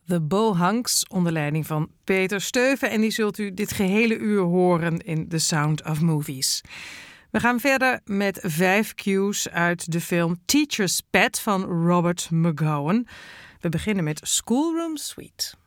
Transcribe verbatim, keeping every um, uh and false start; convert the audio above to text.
The Bohunks, onder leiding van Peter Steuven. En die zult u dit gehele uur horen in The Sound of Movies. We gaan verder met vijf cues uit de film Teacher's Pet van Robert McGowan. We beginnen met Schoolroom Suite.